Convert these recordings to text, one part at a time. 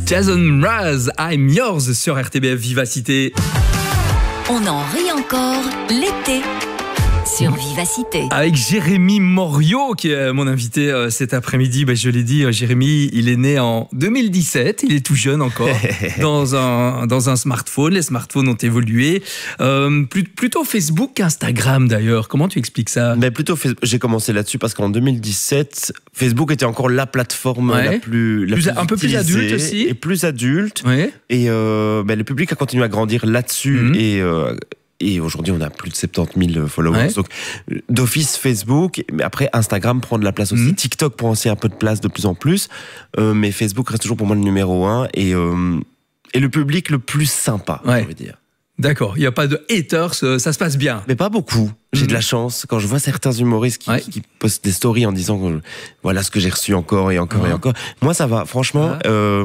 Jason Mraz, I'm Yours sur RTBF Vivacité. On en rit encore l'été sur Vivacité. Avec Jérémy Moriot, qui est mon invité cet après-midi. Je l'ai dit, Jérémy, il est né en 2017, il est tout jeune encore, dans un smartphone. Les smartphones ont évolué. Plutôt Facebook qu'Instagram d'ailleurs. Comment tu expliques ça ? Plutôt j'ai commencé là-dessus parce qu'en 2017, Facebook était encore la plateforme la plus un peu plus adulte aussi. Et plus adulte. Ouais. Et le public a continué à grandir là-dessus. Et aujourd'hui, on a plus de 70 000 followers. Ouais. Donc, d'office Facebook, mais après, Instagram prend de la place aussi. TikTok prend aussi un peu de place de plus en plus. Mais Facebook reste toujours pour moi le numéro 1 et le public le plus sympa, j'ai envie de dire. D'accord, il n'y a pas de haters, ça se passe bien. Mais pas beaucoup. J'ai de la chance. Quand je vois certains humoristes qui postent des stories en disant voilà ce que j'ai reçu encore et encore et encore. Moi, ça va. Franchement,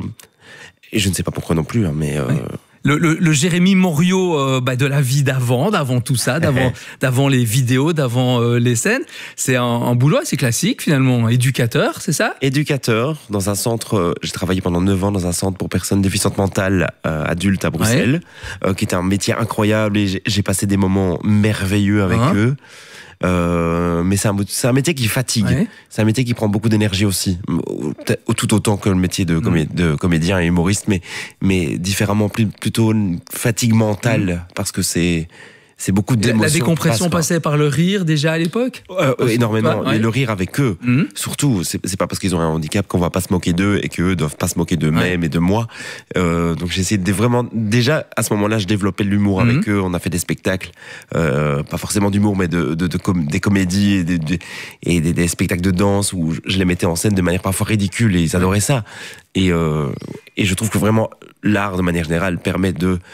et je ne sais pas pourquoi non plus, mais... Le Jérémy Moriot de la vie d'avant tout ça, d'avant les vidéos, d'avant les scènes, c'est un boulot assez classique finalement. Éducateur, c'est ça ? Éducateur dans un centre, j'ai travaillé pendant 9 ans dans un centre pour personnes déficientes mentales adultes à Bruxelles, qui était un métier incroyable et j'ai passé des moments merveilleux avec eux. Mais c'est un métier qui fatigue. C'est un métier qui prend beaucoup d'énergie aussi, tout autant que le métier de comédien et humoriste, mais différemment, plutôt une fatigue mentale, parce que c'est beaucoup d'émotions. La décompression passait par le rire déjà à l'époque ? Énormément. Et le rire avec eux. Surtout, c'est pas parce qu'ils ont un handicap qu'on va pas se moquer d'eux et qu'eux doivent pas se moquer d'eux-mêmes et de moi. Donc j'ai essayé de vraiment... Déjà, à ce moment-là, je développais l'humour avec eux. On a fait des spectacles, pas forcément d'humour, mais des comédies et des spectacles de danse où je les mettais en scène de manière parfois ridicule et ils adoraient ça. Et je trouve que vraiment, l'art, de manière générale, permet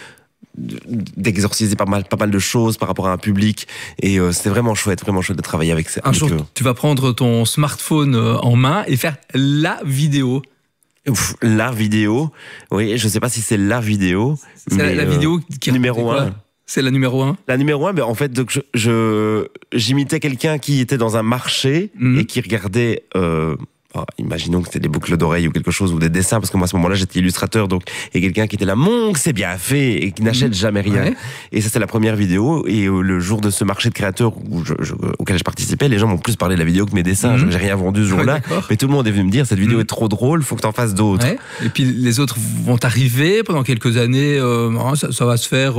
d'exorciser pas mal de choses par rapport à un public et c'était vraiment chouette de travailler avec ça. Un jour, tu vas prendre ton smartphone en main et faire la vidéo. La vidéo, oui, je sais pas si c'est la vidéo. C'est la vidéo qui numéro 1. C'est la numéro 1. La numéro 1, mais en fait, donc j'imitais quelqu'un qui était dans un marché et qui regardait... imaginons que c'était des boucles d'oreilles ou quelque chose, ou des dessins, parce que moi à ce moment-là j'étais illustrateur, donc, et quelqu'un qui était là, c'est bien fait, et qui n'achète jamais rien. Et ça c'est la première vidéo, et le jour de ce marché de créateurs auquel je participais, les gens m'ont plus parlé de la vidéo que mes dessins. J'ai rien vendu ce jour-là, mais tout le monde est venu me dire, cette vidéo est trop drôle, faut que t'en fasses d'autres. Et puis les autres vont arriver pendant quelques années, ça va se faire...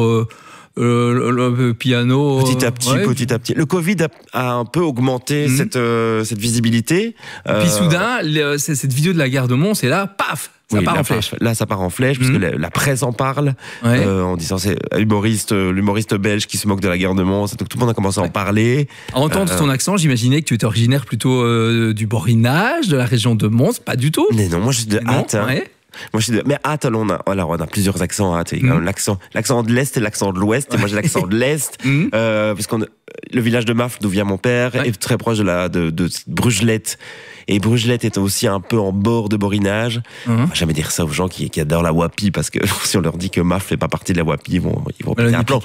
le piano... Petit à petit. Le Covid a un peu augmenté cette visibilité. Puis soudain, cette vidéo de la gare de Mons, et là, paf, ça part en flèche. Là, ça part en flèche, parce que la presse en parle, en disant c'est l'humoriste belge qui se moque de la gare de Mons. Donc tout le monde a commencé à en parler. À entendre ton accent, j'imaginais que tu étais originaire plutôt du Borinage, de la région de Mons, pas du tout. Mais non, moi je suis de Hâte. Moi, mais Hâte, on a plusieurs accents à Hâte. L'accent de l'Est et l'accent de l'Ouest. Et moi, j'ai l'accent de l'Est. Le village de Mafle, d'où vient mon père, est très proche de Brugelette. Et Brugelette est aussi un peu en bord de Borinage. On va jamais dire ça aux gens qui adorent la Wappie, parce que si on leur dit que Mafle fait pas partie de la Wappie, ils vont péter un plomb.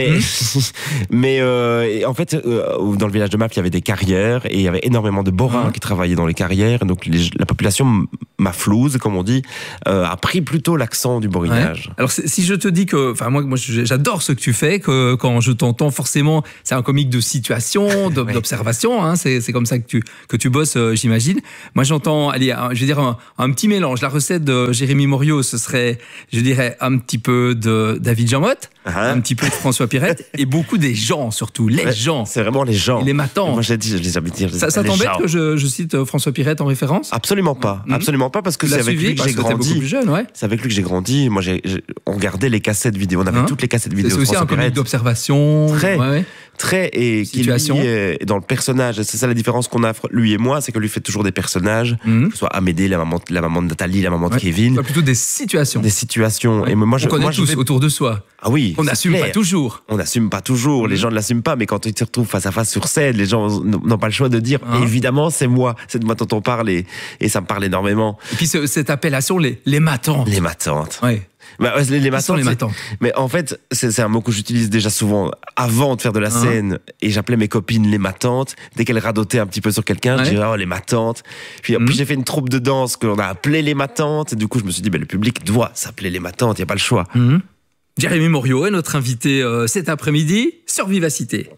Mais en fait, dans le village de Mafle, il y avait des carrières et il y avait énormément de Borins qui travaillaient dans les carrières. Donc la population maflouse, comme on dit, a pris plutôt l'accent du Borinage. Alors si je te dis que, moi j'adore ce que tu fais, que quand je t'entends, forcément, c'est un comique de situation, d'observation. C'est comme ça que tu bosses, j'imagine. Moi, j'entends, je vais dire un petit mélange. La recette de Jérémy Moriot, ce serait, je dirais, un petit peu de David Jean-Motte, un petit peu de François Pirette, et beaucoup des gens, surtout, les gens. C'est vraiment les gens. Les matants. Moi, je les avais dit. Ça t'embête que je cite François Pirette en référence ? Absolument pas. Absolument pas, parce que c'est avec lui que j'ai grandi. Beaucoup plus jeune, C'est avec lui que j'ai grandi. Moi, on regardait les cassettes vidéo. On avait toutes les cassettes vidéo de François Pirette. C'est aussi un comique d'observation. Très, et qui lui est dans le personnage. C'est ça la différence qu'on a, lui et moi, c'est que lui fait toujours des personnages, que ce soit Amédée, la maman de Nathalie, la maman de Kevin. Plutôt des situations. Des situations. Et moi, on connaît tous autour de soi. Ah oui. On n'assume pas toujours. On n'assume pas toujours. Les gens ne l'assument pas, mais quand ils se retrouvent face à face sur scène, les gens n'ont pas le choix de dire, évidemment, c'est moi dont on parle, et ça me parle énormément. Et puis cette appellation, les matantes. Les matantes. Bah, les matantes. Les matantes. Mais en fait, c'est un mot que j'utilise déjà souvent avant de faire de la scène. Et j'appelais mes copines les matantes. Dès qu'elles radotaient un petit peu sur quelqu'un, je disais, oh, les matantes. Puis j'ai fait une troupe de danse qu'on a appelée les matantes. Et du coup, je me suis dit, le public doit s'appeler les matantes. Il n'y a pas le choix. Jérémy Morio est notre invité cet après-midi sur Vivacité.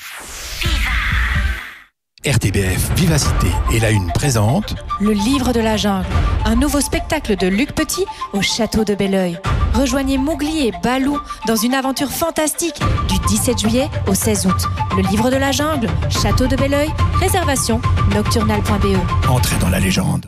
RTBF Vivacité et la Une présente Le Livre de la Jungle, un nouveau spectacle de Luc Petit au château de Belleuil. Rejoignez Mowgli et Balou dans une aventure fantastique du 17 juillet au 16 août. Le Livre de la Jungle, château de Belleuil, réservation nocturnal.be. Entrez dans la légende.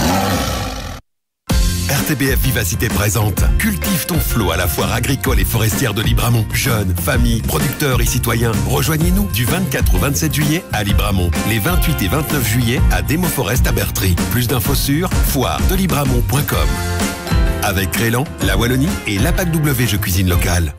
RTBF Vivacité présente Cultive ton flot à la foire agricole et forestière de Libramont. Jeunes, familles, producteurs et citoyens, rejoignez-nous du 24 au 27 juillet à Libramont, les 28 et 29 juillet à Démoforest à Bertry. Plus d'infos sur foiredelibramont.com. Avec Crélan, la Wallonie et l'APAC W Jeux Cuisine Locale.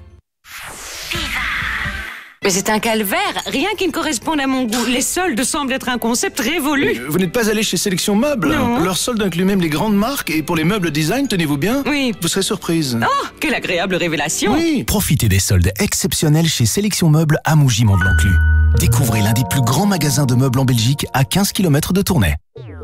Mais c'est un calvaire, rien qui ne corresponde à mon goût. Les soldes semblent être un concept révolu. Vous n'êtes pas allé chez Sélection Meubles? Non. Leurs soldes incluent même les grandes marques et pour les meubles design, tenez-vous bien, Oui. vous serez surprise. Oh, quelle agréable révélation. Oui. Profitez des soldes exceptionnels chez Sélection Meubles à Mougy-Mont-de-l'Enclus. Découvrez l'un des plus grands magasins de meubles en Belgique à 15 km de Tournai.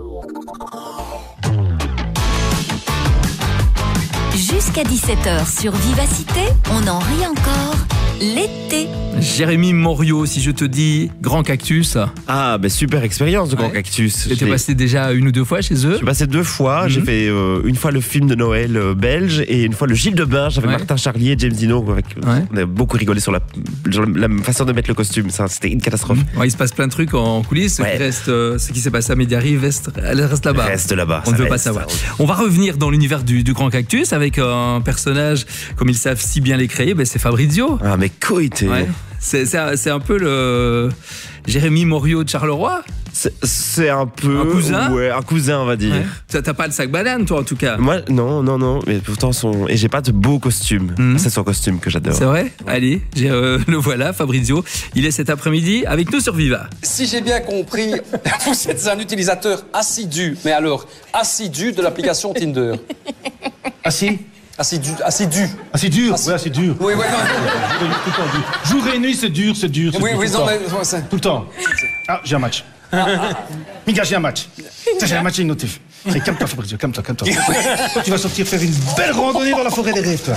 Jusqu'à 17h sur Vivacité, on en rit encore. L'été. Jérémy Morio, si je te dis Grand Cactus. Ah, super expérience de Grand Cactus. Tu es passé déjà une ou deux fois chez eux? Je suis passé 2 fois. J'ai fait une fois le film de Noël belge et une fois le Gilles de Binge avec Martin Charlier et James Dino. On a beaucoup rigolé sur la façon de mettre le costume. Ça, c'était une catastrophe. Il se passe plein de trucs en coulisses. Ce qui s'est passé à Médiari, elle reste là-bas. Reste là-bas. On ne veut pas savoir. On va revenir dans l'univers du Grand Cactus avec un personnage, comme ils savent si bien les créer, c'est Fabrizio. Ah, mais coïté. C'est un peu le Jérémy Morio de Charleroi. C'est un peu... Un cousin. Ouais, un cousin, on va dire. Ouais. T'as pas le sac banane, toi, en tout cas? Moi, non. Mais pourtant, et j'ai pas de beau costume. C'est son costume que j'adore. C'est vrai? Allez, le voilà, Fabrizio. Il est cet après-midi avec nous sur Viva. Si j'ai bien compris, vous êtes un utilisateur assidu. Mais alors, assidu de l'application Tinder. Assis? Assidu. Assez dur, ouais, assez dur. Oui, non. Jour et nuit, c'est dur. Oui, non, mais... Tout le temps. Ah, j'ai un match. Mika, j'ai un match. J'ai un match et une notif. Calme-toi, Fabrizio, calme-toi. Toi, tu vas sortir faire une belle randonnée dans la forêt des rêves, toi.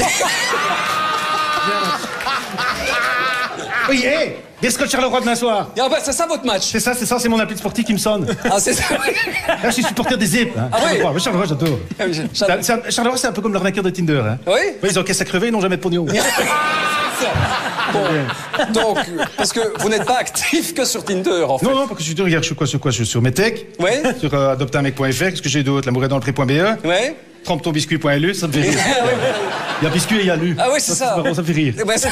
Oui, hé, des scotch Charleroi demain soir. C'est ça votre match? C'est ça, c'est mon appli sportif qui me sonne. Ah, c'est ça. Là, je suis supporter des Zip. Hein. Ah oui. Charleroi, j'adore. Charleroi, c'est un peu comme l'arnaqueur de Tinder. Hein. Oui. Ils encaissent à crever, ils n'ont jamais de pognon. Bon, donc, parce que vous n'êtes pas actif que sur Tinder, en fait. Non, parce que je regarde, je suis sur Metec, sur adoptamec.fr, parce que j'ai d'autres, l'amour est dans le prix.be. Ouais. Trempetonbiscuit.lu, ça me fait rire. Il y a biscuit et il y a lu. Ah oui, c'est ça. Ça me fait rire. Ouais,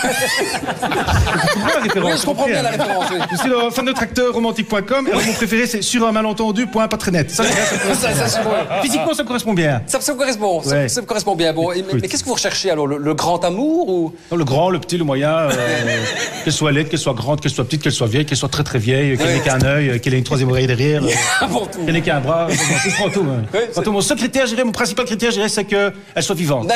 oui, je comprends bien la référence. Oui. Je suis le fan de tracteur romantique.com et mon préféré c'est sur un malentendu point pas très net. Ça, c'est bon. Physiquement ça me correspond bien. Ça me correspond. Ouais. Ça me correspond bien. Bon, mais qu'est-ce que vous recherchez alors, le grand amour ou? Non, le grand, le petit, le moyen, qu'elle soit laide, qu'elle soit grande, qu'elle soit petite, qu'elle soit vieille, qu'elle soit très très vieille, qu'elle n'ait qu'un œil, qu'elle ait une troisième oreille derrière, qu'elle n'ait qu'un bras. C'est prends tout. Mon seul critère, mon principal critère, c'est qu'elle soit vivante.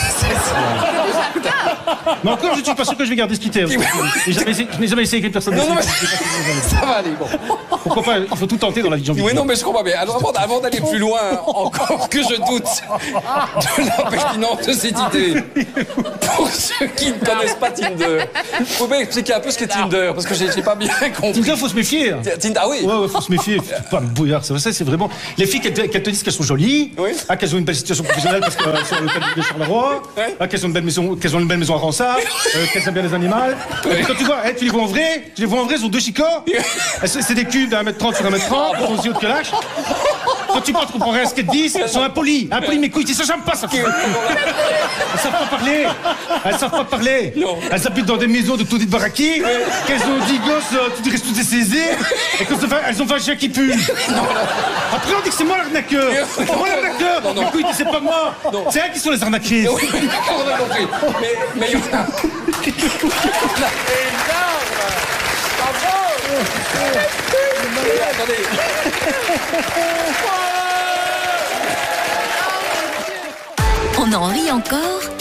Mais encore, je ne suis pas sûr que je vais garder ce critère. Je n'ai jamais essayé avec une personne. Non, mais ça va aller, bon. Pourquoi pas? Il faut tout tenter dans la vie, j'ai envie de dire. Oui, non, mais je comprends bien. Alors, avant d'aller plus loin, encore que je doute de la pertinence de cette idée, pour ceux qui ne connaissent pas Tinder, il faut bien expliquer un peu ce qu'est Tinder, parce que j'ai pas bien compris. Tinder, faut se méfier. Tinder, ah oui. Ouais, faut se méfier. Pas me bouillard. C'est vraiment. Les filles, qu'elles te disent qu'elles sont jolies, qu'elles ont une belle situation professionnelle parce que sur le cadre de Charleroi, qu'elles ont une belle maison à Ransard, qu'elles aiment bien les animaux. Et quand tu vois, tu les vois en vrai, ils ont 2 chicots. C'est des culs d'1m30 sur 1m30, ils sont aussi hautes que l'âge. Quand tu parles, tu comprends rien à ce qu'elles te disent, elles sont impolies. Impolies, mes couilles, ça j'aime pas ça. Elles savent pas parler. Elles habitent dans des maisons de Tony de Baraki, qu'elles ont 10 gosses, tu dirais toutes saisées, et qu'elles ont 20 chiens qui puent. Après, on dit que c'est moi l'arnaqueur. C'est moi l'arnaqueur. Mes couilles, c'est pas moi. C'est elles qui sont les arnaqueuses. Oui, d'accord, on a compris. Mais il y en a... Attendez. On en rit encore.